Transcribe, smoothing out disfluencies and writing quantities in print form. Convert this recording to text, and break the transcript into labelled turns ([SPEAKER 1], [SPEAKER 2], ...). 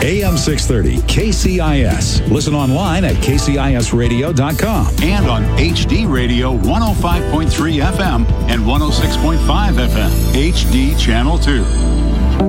[SPEAKER 1] AM 630 KCIS. Listen online at kcisradio.com.
[SPEAKER 2] And on HD Radio 105.3 FM and 106.5 FM. HD Channel 2.